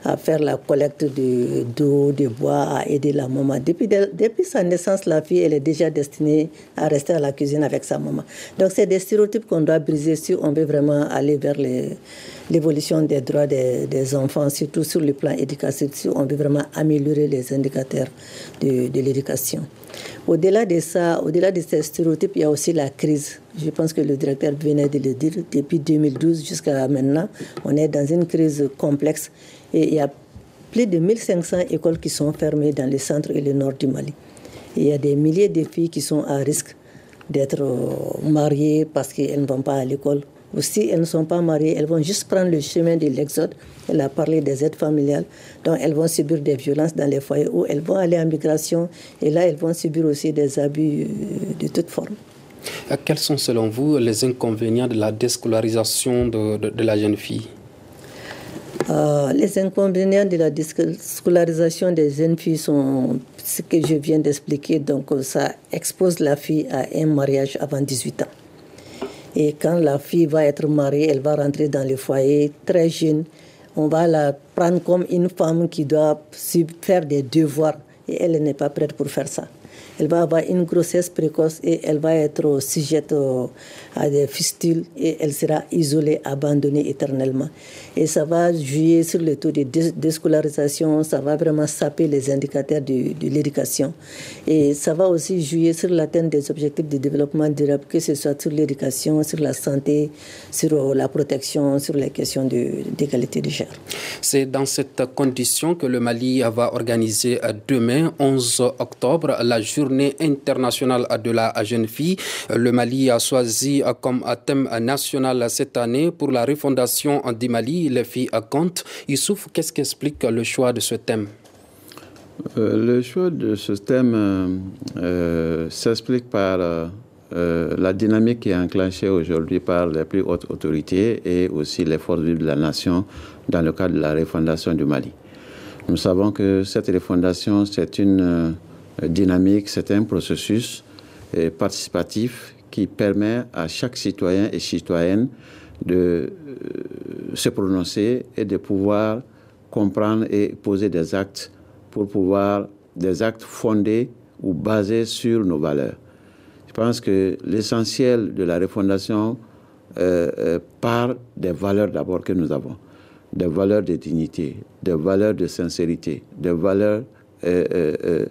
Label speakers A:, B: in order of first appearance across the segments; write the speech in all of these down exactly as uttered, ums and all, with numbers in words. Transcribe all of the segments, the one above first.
A: à faire la collecte de, d'eau, de bois, à aider la maman. Depuis, de, depuis sa naissance, la fille, elle est déjà destinée à rester à la cuisine avec sa maman. Donc, c'est des stéréotypes qu'on doit briser si on veut vraiment aller vers les, l'évolution des droits des, des enfants, surtout sur le plan éducatif, si on veut vraiment améliorer les indicateurs de, de l'éducation. Au-delà de ça, au-delà de ces stéréotypes, il y a aussi la crise. Je pense que le directeur venait de le dire. Depuis deux mille douze jusqu'à maintenant, on est dans une crise complexe et il y a plus de mille cinq cents écoles qui sont fermées dans le centre et le nord du Mali. Et il y a des milliers de filles qui sont à risque d'être mariées parce qu'elles ne vont pas à l'école. Ou si elles ne sont pas mariées, elles vont juste prendre le chemin de l'exode. Elle a parlé des aides familiales. Donc, elles vont subir des violences dans les foyers ou elles vont aller en migration. Et là, elles vont subir aussi des abus de toute forme.
B: Quels sont, selon vous, les inconvénients de la déscolarisation de, de, de la jeune fille?
A: Euh, les inconvénients de la déscolarisation des jeunes filles sont ce que je viens d'expliquer. Donc, ça expose la fille à un mariage avant dix-huit ans. Et quand la fille va être mariée, elle va rentrer dans le foyer très jeune. On va la prendre comme une femme qui doit faire des devoirs. Et elle n'est pas prête pour faire ça. Elle va avoir une grossesse précoce et elle va être sujette à des fistules et elle sera isolée, abandonnée éternellement. Et ça va jouer sur le taux de déscolarisation, ça va vraiment saper les indicateurs de, de l'éducation. Et ça va aussi jouer sur l'atteinte des objectifs de développement durable, que ce soit sur l'éducation, sur la santé, sur la protection, sur les questions de, d'égalité de genre.
B: C'est dans cette condition que le Mali va organiser demain, onze octobre, la journée internationale de la jeune fille. Le Mali a choisi comme thème national cette année pour la refondation du Mali, les filles comptent. Youssouf, qu'est-ce qui explique le choix de ce thème?
C: euh, Le choix de ce thème euh, euh, s'explique par euh, euh, la dynamique qui est enclenchée aujourd'hui par les plus hautes autorités et aussi les forces vives de la nation dans le cadre de la refondation du Mali. Nous savons que cette refondation, c'est une euh, dynamique, c'est un processus euh, participatif qui permet à chaque citoyen et citoyenne de euh, se prononcer et de pouvoir comprendre et poser des actes pour pouvoir, des actes fondés ou basés sur nos valeurs. Je pense que l'essentiel de la refondation euh, euh, part des valeurs d'abord que nous avons, des valeurs de dignité, des valeurs de sincérité, des valeurs euh, euh, euh,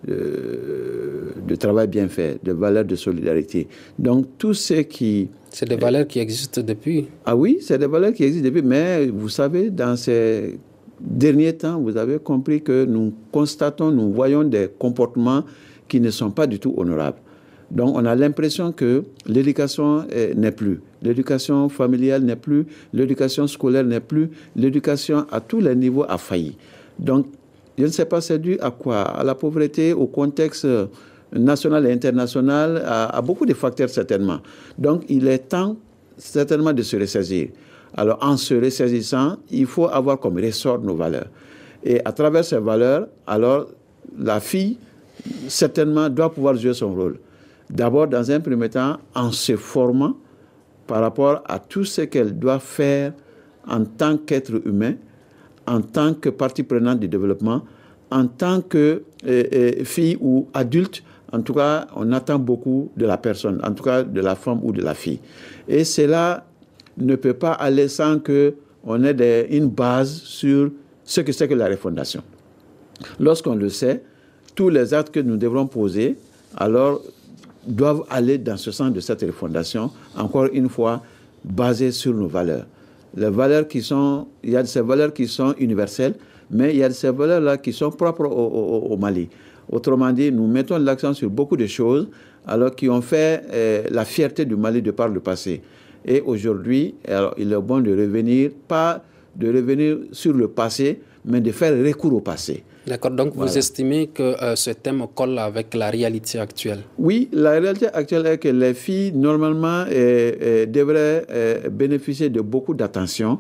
C: de, de travail bien fait, des valeurs de solidarité. Donc, tout ce qui...
B: C'est des valeurs qui existent depuis.
C: Ah oui, c'est des valeurs qui existent depuis, mais vous savez, dans ces derniers temps, vous avez compris que nous constatons, nous voyons des comportements qui ne sont pas du tout honorables. Donc, on a l'impression que l'éducation eh, n'est plus, l'éducation familiale n'est plus, l'éducation scolaire n'est plus, l'éducation à tous les niveaux a failli. Donc, je ne sais pas, c'est dû à quoi? À la pauvreté, au contexte national et international, à, à beaucoup de facteurs certainement. Donc, il est temps certainement de se ressaisir. Alors, en se ressaisissant, il faut avoir comme ressort nos valeurs. Et à travers ces valeurs, alors, la fille, certainement, doit pouvoir jouer son rôle. D'abord, dans un premier temps, en se formant par rapport à tout ce qu'elle doit faire en tant qu'être humain, en tant que partie prenante du développement, en tant que euh, euh, fille ou adulte. En tout cas, on attend beaucoup de la personne, en tout cas de la femme ou de la fille. Et cela ne peut pas aller sans qu'on ait des, une base sur ce que c'est que la refondation. Lorsqu'on le sait, tous les actes que nous devrons poser, alors, doivent aller dans ce sens de cette refondation, encore une fois, basée sur nos valeurs. Les valeurs qui sont, il y a ces valeurs qui sont universelles, mais il y a ces valeurs-là qui sont propres au, au, au Mali. Autrement dit, nous mettons l'accent sur beaucoup de choses, alors qui ont fait euh, la fierté du Mali de par le passé. Et aujourd'hui, alors, il est bon de revenir, pas de revenir sur le passé, mais de faire recours au passé.
B: D'accord, donc voilà. Vous estimez que euh, ce thème colle avec la réalité actuelle? Oui,
C: la réalité actuelle est que les filles, normalement, euh, euh, devraient euh, bénéficier de beaucoup d'attention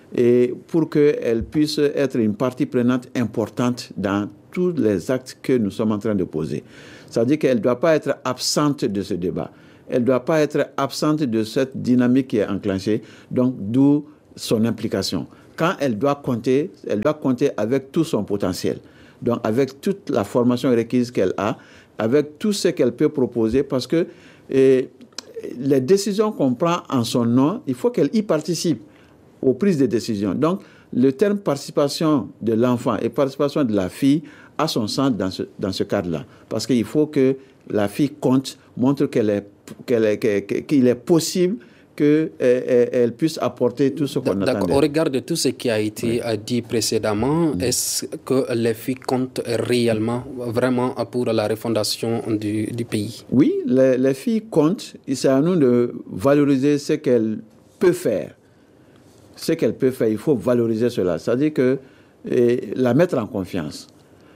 C: et pour qu'elles puissent être une partie prenante importante dans tous les actes que nous sommes en train de poser. C'est-à-dire qu'elle ne doit pas être absente de ce débat. Elle ne doit pas être absente de cette dynamique qui est enclenchée, donc d'où son implication. quand elle doit compter, elle doit compter avec tout son potentiel. Donc, avec toute la formation requise qu'elle a, avec tout ce qu'elle peut proposer, parce que eh, les décisions qu'on prend en son nom, il faut qu'elle y participe aux prises de décisions. Donc, le terme participation de l'enfant et participation de la fille a son sens dans ce, dans ce cadre-là. Parce qu'il faut que la fille compte, montre qu'elle est, qu'elle est, qu'il est possible qu'elle elle puisse apporter tout ce qu'on attend.
B: D'accord. Au regard de tout ce qui a été oui. dit précédemment, oui. est-ce que les filles comptent réellement, vraiment pour la refondation du, du pays?
C: Oui, les, les filles comptent. C'est à nous de valoriser ce qu'elles peuvent faire. Ce qu'elles peuvent faire, il faut valoriser cela. C'est-à-dire que et, la mettre en confiance.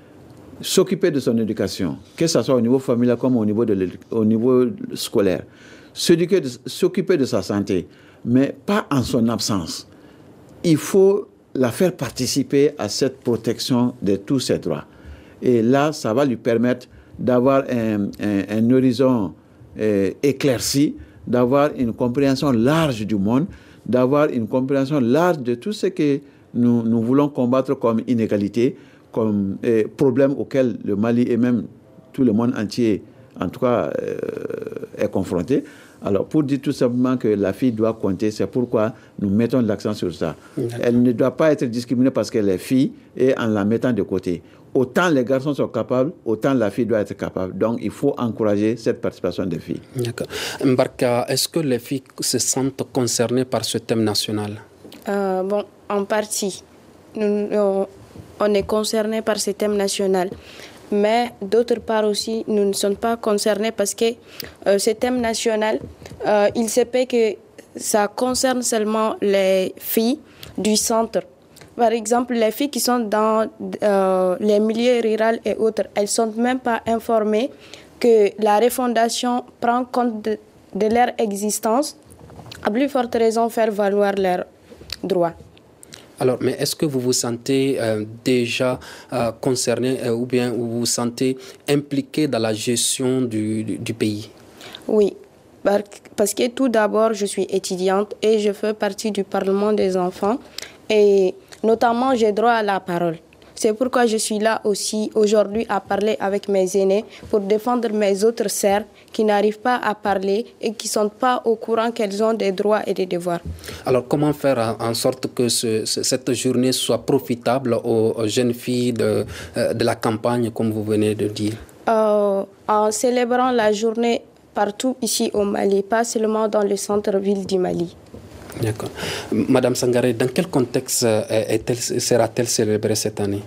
C: S'occuper de son éducation, que ce soit au niveau familial comme au niveau, de au niveau scolaire. S'occuper de, s'occuper de sa santé, mais pas en son absence. Il faut la faire participer à cette protection de tous ses droits. Et là, ça va lui permettre d'avoir un, un, un horizon euh, éclairci, d'avoir une compréhension large du monde, d'avoir une compréhension large de tout ce que nous, nous voulons combattre comme inégalité, comme euh, problème auquel le Mali et même tout le monde entier, en tout cas, euh, est confronté. Alors, pour dire tout simplement que la fille doit compter, c'est pourquoi nous mettons l'accent sur ça. D'accord. Elle ne doit pas être discriminée parce qu'elle est fille et en la mettant de côté. Autant les garçons sont capables, autant la fille doit être capable. Donc, il faut encourager cette participation des filles.
B: D'accord. Mbarka, est-ce que les filles se sentent concernées par ce thème national?
D: euh, Bon, en partie. Nous, nous, on est concernés par ce thème national. Mais d'autre part aussi, nous ne sommes pas concernés parce que euh, ce thème national, euh, il se peut que ça concerne seulement les filles du centre. Par exemple, les filles qui sont dans euh, les milieux ruraux et autres, elles ne sont même pas informées que la refondation prend compte de, de leur existence, à plus forte raison faire valoir leurs droits.
B: Alors, mais est-ce que vous vous sentez euh, déjà euh, concerné euh, ou bien vous vous sentez impliqué dans la gestion du, du, du pays?
D: Oui, parce que tout d'abord, je suis étudiante et je fais partie du Parlement des enfants et notamment, j'ai droit à la parole. C'est pourquoi je suis là aussi aujourd'hui à parler avec mes aînés pour défendre mes autres sœurs qui n'arrivent pas à parler et qui ne sont pas au courant qu'elles ont des droits et des devoirs.
B: Alors, comment faire en sorte que ce, cette journée soit profitable aux, aux jeunes filles de, de la campagne, comme vous venez de dire?
D: euh, En célébrant la journée partout ici au Mali, pas seulement dans le centre-ville du Mali.
B: D'accord. Madame Sangaré, dans quel contexte est-elle, sera-t-elle célébrée cette année?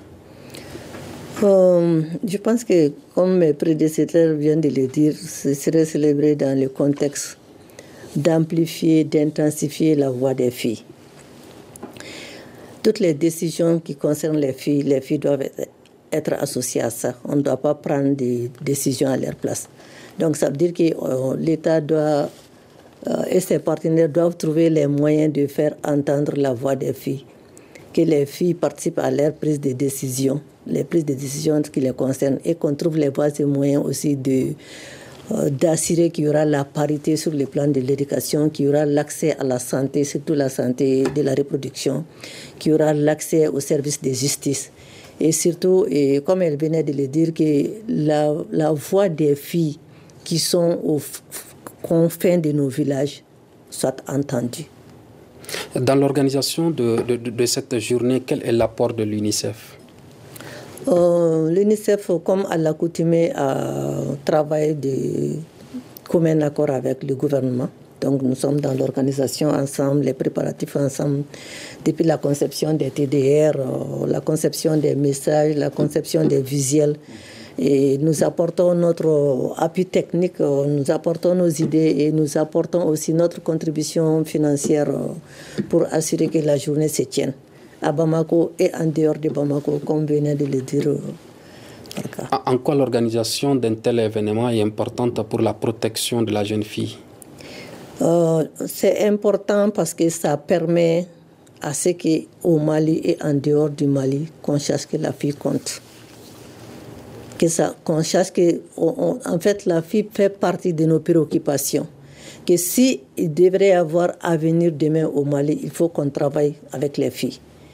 A: euh, Je pense que, comme mes prédécesseurs viennent de le dire, ce serait célébré dans le contexte d'amplifier, d'intensifier la voix des filles. Toutes les décisions qui concernent les filles, les filles doivent être associées à ça. On ne doit pas prendre des décisions à leur place. Donc ça veut dire que euh, l'État doit... Euh, et ses partenaires doivent trouver les moyens de faire entendre la voix des filles, que les filles participent à leur prise de décision, les prises de décision qui les concernent, et qu'on trouve les voies et moyens aussi de, euh, d'assurer qu'il y aura la parité sur le plan de l'éducation, qu'il y aura l'accès à la santé, surtout la santé de la reproduction, qu'il y aura l'accès aux services de justice. Et surtout, et comme elle venait de le dire, que la, la voix des filles qui sont au confins de nos villages soit entendue.
B: Dans l'organisation de, de, de cette journée, quel est l'apport de l'UNICEF?
A: euh, L'UNICEF, comme à l'accoutumée, a travaillé de commun accord avec le gouvernement. Donc nous sommes dans l'organisation ensemble, les préparatifs ensemble, depuis la conception des T D R, euh, la conception des messages, la conception des visuels. Et nous apportons notre appui technique, nous apportons nos idées et nous apportons aussi notre contribution financière pour assurer que la journée se tienne à Bamako et en dehors de Bamako, comme venait de le dire.
B: En quoi l'organisation d'un tel événement est importante pour la protection de la jeune fille?
A: euh, C'est important parce que ça permet à ce qu'au Mali et en dehors du Mali, qu'on sache que la fille compte. Que ça, qu'on sache que, on, en fait, la fille fait partie de nos préoccupations. Que si il devrait y avoir avenir demain au Mali, il faut qu'on travaille avec les filles.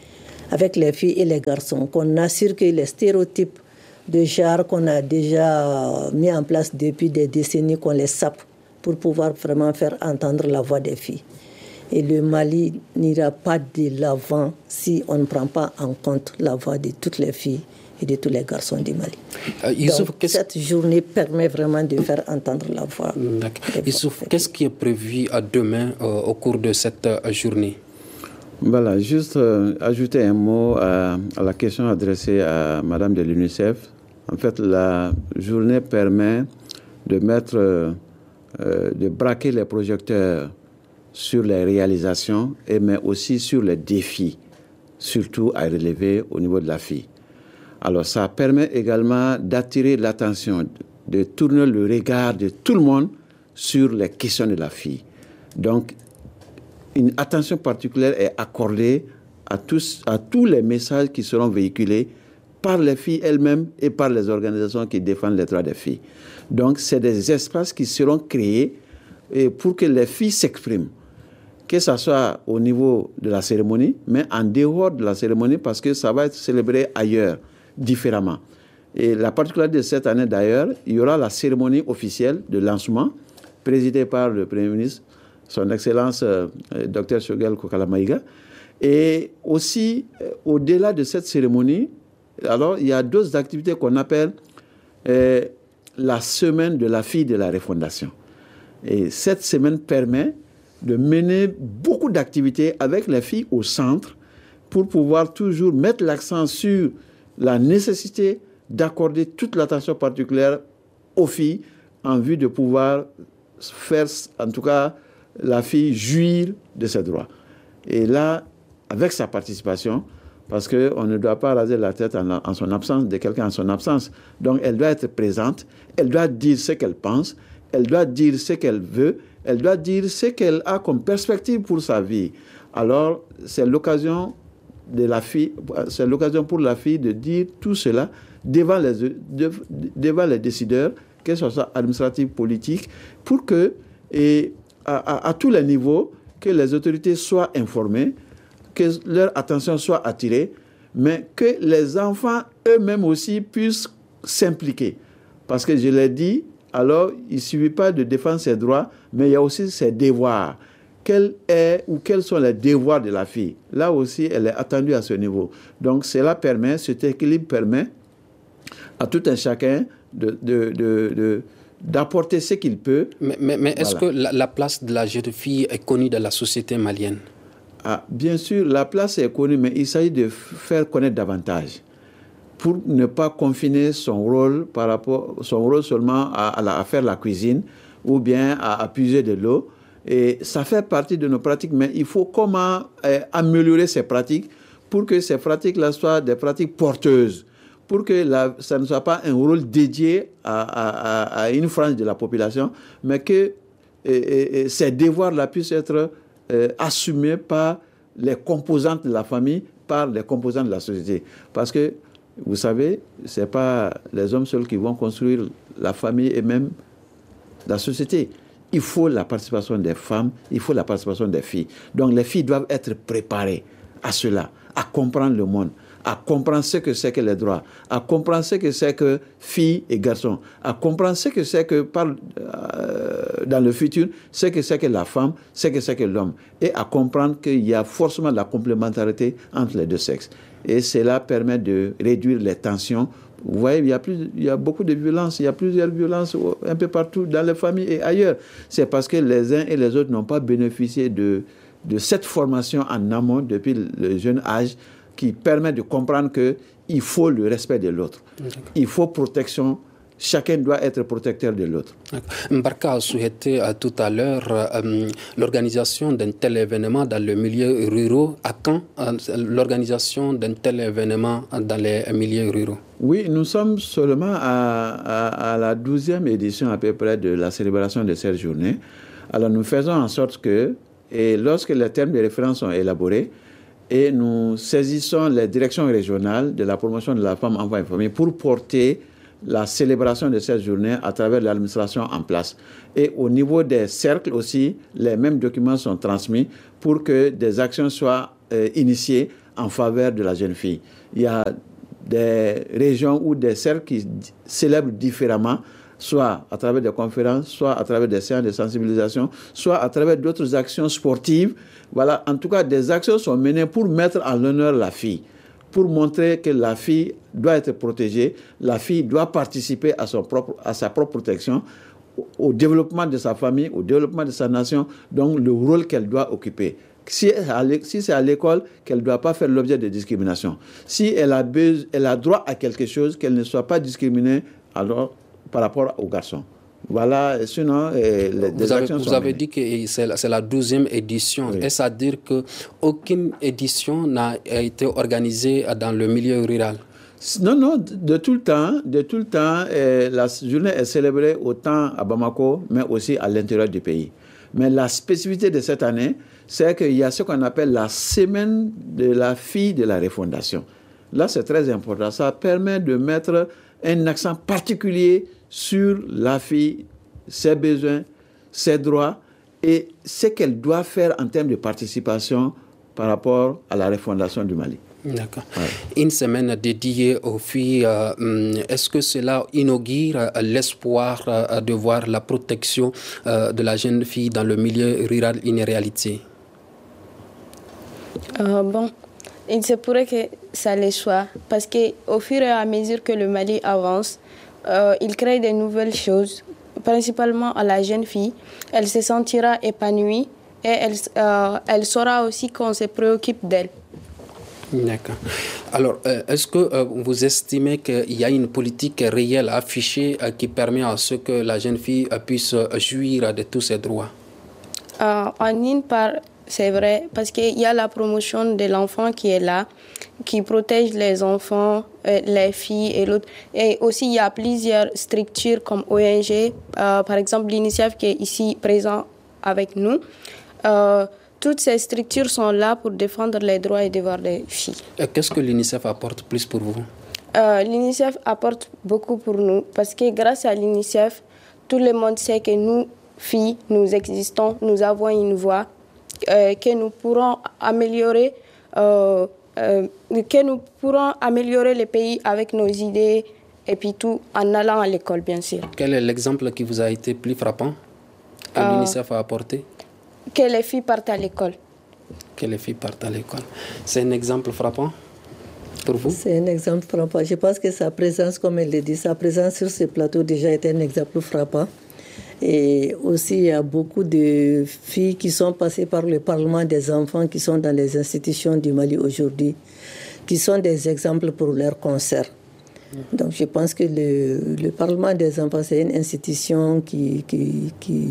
A: avec les filles et les garçons, qu'on assure que les stéréotypes de genre qu'on a déjà mis en place depuis des décennies, qu'on les sape pour pouvoir vraiment faire entendre la voix des filles. Et le Mali n'ira pas de l'avant si on ne prend pas en compte la voix de toutes les filles et de tous les garçons du Mali. Euh, Youssouf, Donc, cette journée permet vraiment de faire entendre la voix.
B: Youssouf, qu'est-ce qui est prévu à demain euh, au cours de cette euh, journée?
C: Voilà, juste euh, ajouter un mot à, à la question adressée à Madame de l'UNICEF. En fait, la journée permet de mettre, euh, de braquer les projecteurs sur les réalisations, et mais aussi sur les défis, surtout à relever au niveau de la fille. Alors, ça permet également d'attirer l'attention, de tourner le regard de tout le monde sur les questions de la fille. Donc, une attention particulière est accordée à tous, à tous les messages qui seront véhiculés par les filles elles-mêmes et par les organisations qui défendent les droits des filles. Donc, c'est des espaces qui seront créés pour que les filles s'expriment, que ce soit au niveau de la cérémonie, mais en dehors de la cérémonie, parce que ça va être célébré ailleurs, différemment. Et la particularité de cette année, d'ailleurs, il y aura la cérémonie officielle de lancement, présidée par le Premier ministre, son Excellence euh, Dr Choguel Kokalamaïga. Et aussi, euh, au-delà de cette cérémonie, alors, il y a d'autres activités qu'on appelle euh, la semaine de la fille de la refondation. Et cette semaine permet de mener beaucoup d'activités avec les filles au centre pour pouvoir toujours mettre l'accent sur la nécessité d'accorder toute l'attention particulière aux filles en vue de pouvoir faire, en tout cas, la fille jouir de ses droits. Et là, avec sa participation, parce qu'on ne doit pas raser la tête en, en son absence, de quelqu'un en son absence. Donc, elle doit être présente, elle doit dire ce qu'elle pense, elle doit dire ce qu'elle veut, elle doit dire ce qu'elle a comme perspective pour sa vie. Alors, c'est l'occasion de la fille, c'est l'occasion pour la fille de dire tout cela devant les, de, devant les décideurs, que ce soit administratif, politique, pour que, et à, à, à tous les niveaux, que les autorités soient informées, que leur attention soit attirée, mais que les enfants eux-mêmes aussi puissent s'impliquer. Parce que je l'ai dit, alors il ne suffit pas de défendre ses droits, mais il y a aussi ses devoirs. Quel est ou quels sont les devoirs de la fille? Là aussi, elle est attendue à ce niveau. Donc cela permet, cet équilibre permet à tout un chacun de, de, de, de d'apporter ce qu'il peut.
B: Mais, mais, mais voilà. Est-ce que la, la place de la jeune fille est connue dans la société malienne?
C: Ah, bien sûr, la place est connue, mais il s'agit de faire connaître davantage pour ne pas confiner son rôle par rapport, son rôle seulement à, à, la, à faire la cuisine ou bien à, à puiser de l'eau. Et ça fait partie de nos pratiques, mais il faut comment euh, améliorer ces pratiques pour que ces pratiques-là soient des pratiques porteuses, pour que la, ça ne soit pas un rôle dédié à, à, à une frange de la population, mais que et, et, ces devoirs-là puissent être Euh, assumé par les composantes de la famille, par les composantes de la société. Parce que, vous savez, ce n'est pas les hommes seuls qui vont construire la famille et même la société. Il faut la participation des femmes, il faut la participation des filles. Donc les filles doivent être préparées à cela, à comprendre le monde, à comprendre ce que c'est que les droits, à comprendre ce que c'est que filles et garçons, à comprendre ce que c'est que par, euh, dans le futur, ce que c'est que la femme, ce que c'est que l'homme, et à comprendre qu'il y a forcément de la complémentarité entre les deux sexes. Et cela permet de réduire les tensions. Vous voyez, il y a, plus, il y a beaucoup de violences, il y a plusieurs violences un peu partout dans les familles et ailleurs. C'est parce que les uns et les autres n'ont pas bénéficié de, de cette formation en amont depuis le jeune âge, qui permet de comprendre qu'il faut le respect de l'autre. D'accord. Il faut protection. Chacun doit être protecteur de l'autre.
B: Mbarka a souhaité euh, tout à l'heure euh, l'organisation d'un tel événement dans le milieu rural. À quand euh, l'organisation d'un tel événement dans les milieux ruraux?
C: Oui, nous sommes seulement à, à, à la douzième édition à peu près de la célébration de cette journée. Alors nous faisons en sorte que, et lorsque les termes de référence sont élaborés, et nous saisissons les directions régionales de la promotion de la femme, enfant et famille pour porter la célébration de cette journée à travers l'administration en place. Et au niveau des cercles aussi, les mêmes documents sont transmis pour que des actions soient euh, initiées en faveur de la jeune fille. Il y a des régions ou des cercles qui célèbrent différemment, soit à travers des conférences, soit à travers des séances de sensibilisation, soit à travers d'autres actions sportives. Voilà, en tout cas, des actions sont menées pour mettre en l'honneur la fille, pour montrer que la fille doit être protégée, la fille doit participer à, son propre, à sa propre protection, au développement de sa famille, au développement de sa nation, donc le rôle qu'elle doit occuper. Si, si c'est à l'école, qu'elle ne doit pas faire l'objet de discrimination. Si elle a, elle a droit à quelque chose, qu'elle ne soit pas discriminée alors, par rapport aux garçons. Voilà, sinon, les,
B: vous avez, vous avez dit que c'est la douzième édition. Oui. Est-ce à dire qu'aucune édition n'a été organisée dans le milieu rural?
C: Non, non, de tout le temps, de tout le temps, eh, la journée est célébrée autant à Bamako, mais aussi à l'intérieur du pays. Mais la spécificité de cette année, c'est qu'il y a ce qu'on appelle la semaine de la fille de la refondation. Là, c'est très important. Ça permet de mettre un accent particulier sur la fille, ses besoins, ses droits et ce qu'elle doit faire en termes de participation par rapport à la refondation du Mali.
B: D'accord. Ouais. Une semaine dédiée aux filles, euh, est-ce que cela inaugure l'espoir euh, de voir la protection euh, de la jeune fille dans le milieu rural une réalité?
D: Euh, bon, il se pourrait que ça le soit, parce qu'au fur et à mesure que le Mali avance, euh, il crée de nouvelles choses, principalement à la jeune fille. Elle se sentira épanouie et elle, euh, elle saura aussi qu'on se préoccupe d'elle.
B: D'accord. Alors, euh, est-ce que euh, vous estimez qu'il y a une politique réelle affichée euh, qui permet à ce que la jeune fille euh, puisse jouir de tous ses droits?
D: euh, En une part, c'est vrai, parce qu'il y a la promotion de l'enfant qui est là, qui protège les enfants, euh, les filles et l'autre. Et aussi, il y a plusieurs structures comme O N G, euh, par exemple l'UNICEF qui est ici présent avec nous. Euh, Toutes ces structures sont là pour défendre les droits et devoirs des filles.
B: Qu'est-ce que l'UNICEF apporte plus pour vous?
D: euh, L'UNICEF apporte beaucoup pour nous parce que grâce à l'UNICEF, tout le monde sait que nous, filles, nous existons, nous avons une voix, euh, que nous pourrons améliorer, euh, euh, que nous pourrons améliorer le pays avec nos idées et puis tout en allant à l'école, bien sûr.
B: Quel est l'exemple qui vous a été plus frappant que euh, l'UNICEF a apporté?
D: Que les filles partent à l'école.
B: Que les filles partent à l'école. C'est un exemple frappant pour vous?
A: C'est un exemple frappant. Je pense que sa présence, comme elle le dit, sa présence sur ce plateau déjà est un exemple frappant. Et aussi, il y a beaucoup de filles qui sont passées par le Parlement des enfants, qui sont dans les institutions du Mali aujourd'hui, qui sont des exemples pour leur concert. Donc, je pense que le, le Parlement des enfants, c'est une institution qui... qui, qui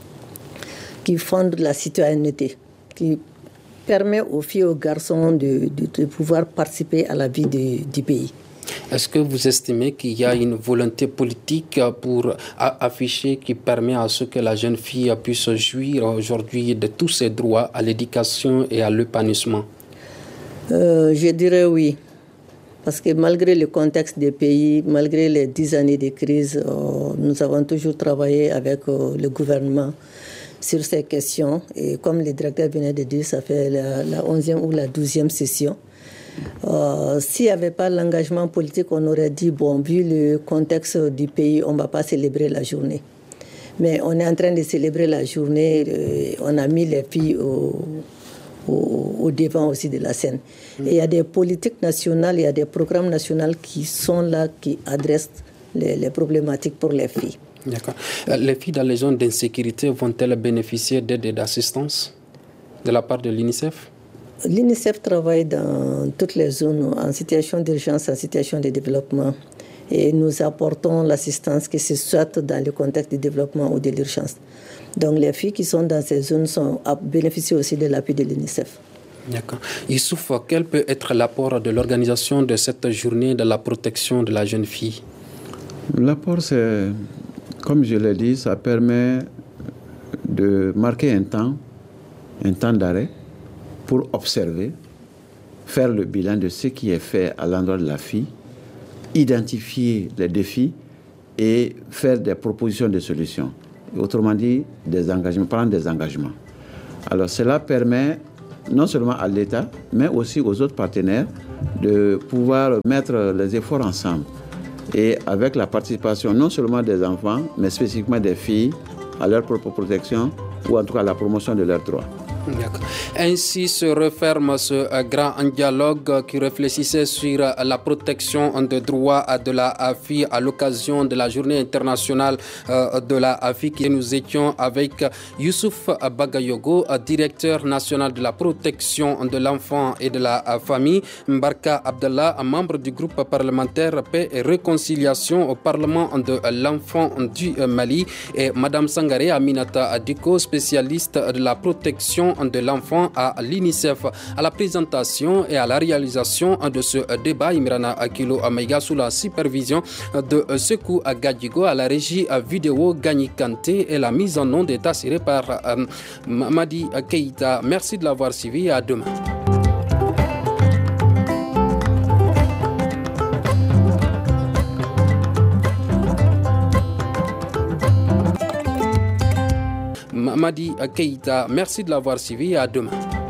A: qui fonde la citoyenneté, qui permet aux filles et aux garçons de, de, de pouvoir participer à la vie de, du pays.
B: Est-ce que vous estimez qu'il y a une volonté politique pour afficher qui permet à ce que la jeune fille puisse jouir aujourd'hui de tous ses droits à l'éducation et à l'épanouissement?
A: euh, Je dirais oui. Parce que malgré le contexte des pays, malgré les dix années de crise, euh, nous avons toujours travaillé avec euh, le gouvernement sur ces questions. Et comme le directeur venait de dire, ça fait la, la onzième ou la douzième session. Euh, s'il n'y avait pas l'engagement politique, on aurait dit, bon, vu le contexte du pays, on ne va pas célébrer la journée. Mais on est en train de célébrer la journée. Euh, on a mis les filles au, au, au devant aussi de la scène. Mmh. Et il y a des politiques nationales, il y a des programmes nationaux qui sont là, qui adressent les, les problématiques pour les filles.
B: D'accord. Les filles dans les zones d'insécurité vont-elles bénéficier d'aide et d'assistance de la part de l'UNICEF?
A: L'UNICEF travaille dans toutes les zones en situation d'urgence, en situation de développement. Et nous apportons l'assistance, que ce soit dans le contexte du développement ou de l'urgence. Donc les filles qui sont dans ces zones sont, bénéficient aussi de l'appui de l'UNICEF.
B: D'accord. Youssouf, quel peut être l'apport de l'organisation de cette journée de la protection de la jeune fille?
C: L'apport, c'est... Comme je l'ai dit, ça permet de marquer un temps, un temps d'arrêt pour observer, faire le bilan de ce qui est fait à l'endroit de la fille, identifier les défis et faire des propositions de solutions. Autrement dit, des engagements, prendre des engagements. Alors cela permet non seulement à l'État, mais aussi aux autres partenaires de pouvoir mettre les efforts ensemble. Et avec la participation non seulement des enfants, mais spécifiquement des filles, à leur propre protection ou en tout cas à la promotion de leurs droits.
B: Ainsi se referme ce grand dialogue qui réfléchissait sur la protection des droits de la fille à l'occasion de la journée internationale de la fille. Et nous étions avec Youssouf Bagayogo, directeur national de la protection de l'enfant et de la famille, Mbarka Abdallah, membre du groupe parlementaire Paix et Réconciliation au Parlement de l'enfant du Mali, et Madame Sangaré Aminata Diko, spécialiste de la protection de l'enfant à l'UNICEF. À la présentation et à la réalisation de ce débat, Imrana Akilo Amaïga sous la supervision de Sekou Gadjigo, à la régie vidéo Gagni Kanté et la mise en onde est assurée par euh, Madi Keïta. Merci de l'avoir suivi et à demain. Madi Keïta, merci de l'avoir suivi et à demain.